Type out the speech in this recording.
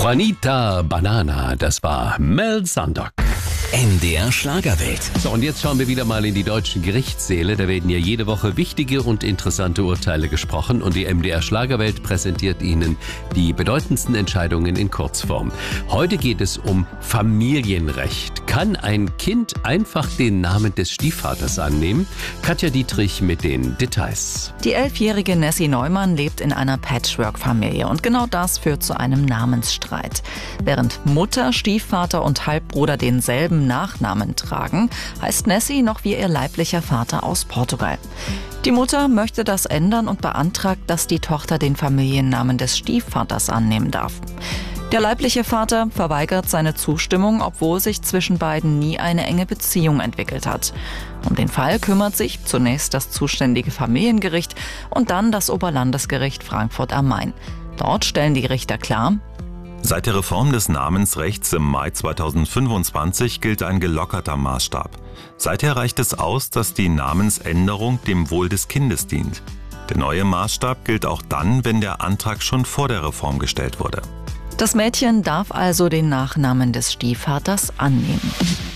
Juanita Banana, das war Mel Sandock. NDR Schlagerwelt. So, und jetzt schauen wir wieder mal in die deutschen Gerichtssäle. Da werden ja jede Woche wichtige und interessante Urteile gesprochen und die MDR Schlagerwelt präsentiert Ihnen die bedeutendsten Entscheidungen in Kurzform. Heute geht es um Familienrecht. Kann ein Kind einfach den Namen des Stiefvaters annehmen? Katja Dietrich mit den Details. Die 11-jährige Nessie Neumann lebt in einer Patchwork-Familie und genau das führt zu einem Namensstreit. Während Mutter, Stiefvater und Halbbruder denselben Nachnamen tragen, heißt Nessie noch wie ihr leiblicher Vater aus Portugal. Die Mutter möchte das ändern und beantragt, dass die Tochter den Familiennamen des Stiefvaters annehmen darf. Der leibliche Vater verweigert seine Zustimmung, obwohl sich zwischen beiden nie eine enge Beziehung entwickelt hat. Um den Fall kümmert sich zunächst das zuständige Familiengericht und dann das Oberlandesgericht Frankfurt am Main. Dort stellen die Richter klar: Seit der Reform des Namensrechts im Mai 2025 gilt ein gelockerter Maßstab. Seither reicht es aus, dass die Namensänderung dem Wohl des Kindes dient. Der neue Maßstab gilt auch dann, wenn der Antrag schon vor der Reform gestellt wurde. Das Mädchen darf also den Nachnamen des Stiefvaters annehmen.